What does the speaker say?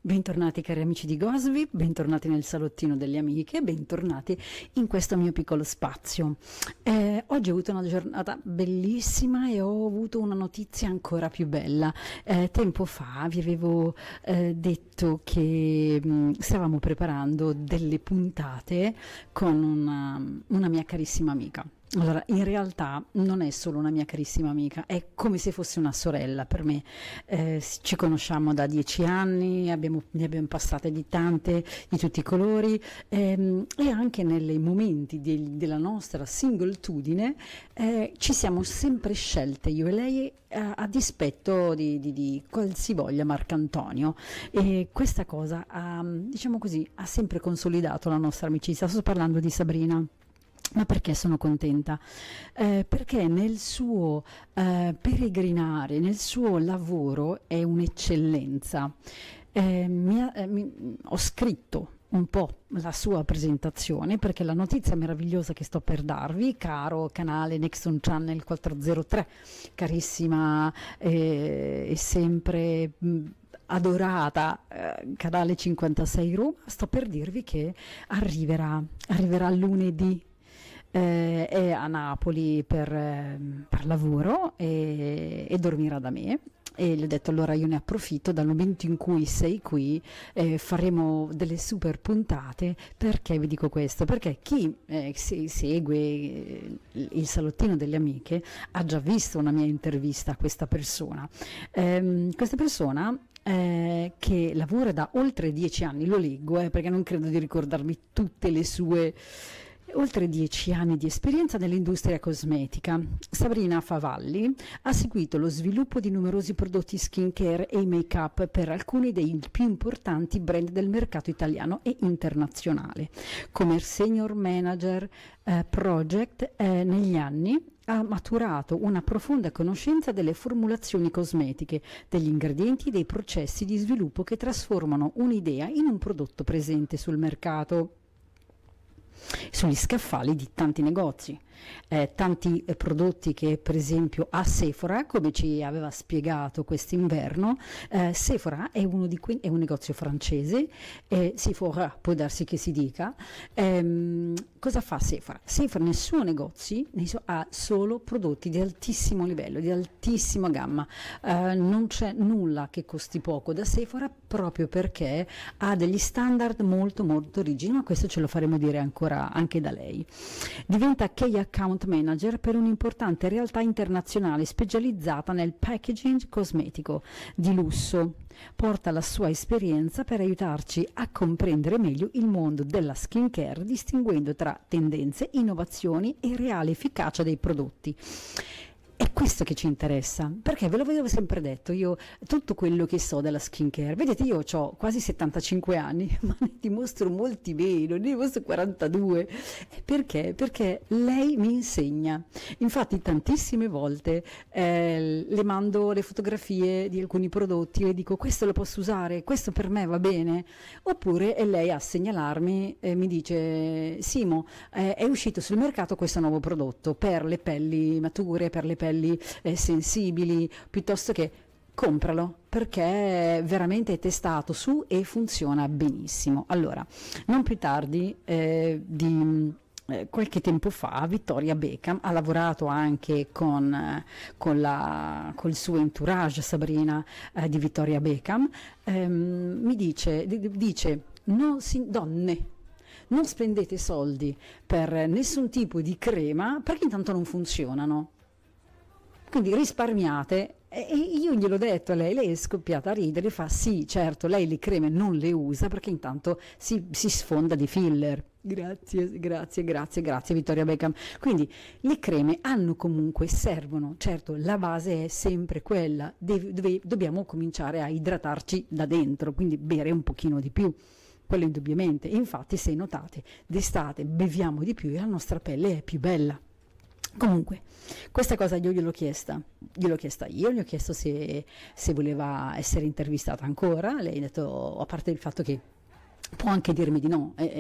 Bentornati cari amici di Gosvip, bentornati nel salottino delle amiche, bentornati in questo mio piccolo spazio. Oggi ho avuto una giornata bellissima e ho avuto una notizia ancora più bella. Tempo fa vi avevo detto che stavamo preparando delle puntate con una mia carissima amica. Allora, in realtà non è solo una mia carissima amica, è come se fosse una sorella per me. Ci conosciamo da 10 anni, ne abbiamo passate di tante, di tutti i colori, e anche nei momenti della nostra singoltudine ci siamo sempre scelte, io e lei, a dispetto di qualsivoglia Marcantonio. E questa cosa diciamo così, ha sempre consolidato la nostra amicizia. Sto parlando di Sabrina. Ma perché sono contenta? Perché nel suo peregrinare, nel suo lavoro è un'eccellenza. Ho scritto un po' la sua presentazione perché la notizia meravigliosa che sto per darvi, caro canale Nexon Channel 403, carissima e sempre adorata canale 56 Roma, sto per dirvi che arriverà lunedì. È a Napoli per lavoro e dormirà da me. E gli ho detto allora io ne approfitto dal momento in cui sei qui, faremo delle super puntate. Perché vi dico questo? Perché chi segue il salottino delle amiche ha già visto una mia intervista a questa persona. Questa persona che lavora da oltre 10 anni, lo leggo perché non credo di ricordarmi tutte le sue. Oltre 10 anni di esperienza nell'industria cosmetica, Sabrina Favalli ha seguito lo sviluppo di numerosi prodotti skincare e make-up per alcuni dei più importanti brand del mercato italiano e internazionale. Come senior manager project negli anni ha maturato una profonda conoscenza delle formulazioni cosmetiche, degli ingredienti e dei processi di sviluppo che trasformano un'idea in un prodotto presente sul mercato. Sugli scaffali di tanti negozi, tanti prodotti che per esempio a Sephora, come ci aveva spiegato quest'inverno, Sephora è un negozio francese, Sephora può darsi che si dica. Cosa fa Sephora? Sephora nel suo negozio ha solo prodotti di altissimo livello, di altissima gamma, non c'è nulla che costi poco da Sephora proprio perché ha degli standard molto molto rigidi, ma questo ce lo faremo dire ancora anche da lei. Diventa Key Account Manager per un'importante realtà internazionale specializzata nel packaging cosmetico di lusso. Porta la sua esperienza per aiutarci a comprendere meglio il mondo della skincare, distinguendo tra tendenze, innovazioni e reale efficacia dei prodotti. È questo che ci interessa, perché ve lo avevo sempre detto, io tutto quello che so della skincare, vedete io ho quasi 75 anni, ma ne dimostro molti meno, ne dimostro 42, perché? Perché lei mi insegna, infatti tantissime volte le mando le fotografie di alcuni prodotti e le dico questo lo posso usare, questo per me va bene, oppure è lei a segnalarmi e mi dice Simo, è uscito sul mercato questo nuovo prodotto per le pelli mature, per le pelli sensibili, piuttosto che compralo perché veramente è testato su e funziona benissimo. Allora, non più tardi qualche tempo fa Victoria Beckham ha lavorato anche col suo entourage, Sabrina di Victoria Beckham, mi dice donne, non spendete soldi per nessun tipo di crema perché intanto non funzionano. Quindi risparmiate. E io gliel'ho detto a lei è scoppiata a ridere, fa sì, certo, lei le creme non le usa perché intanto si sfonda di filler. Grazie Victoria Beckham. Quindi le creme servono, certo la base è sempre quella, dobbiamo cominciare a idratarci da dentro, quindi bere un pochino di più. Quello indubbiamente, infatti se notate d'estate beviamo di più e la nostra pelle è più bella. Comunque, questa cosa io gliel'ho chiesta io, gli ho chiesto se voleva essere intervistata ancora, lei ha detto, a parte il fatto che può anche dirmi di no,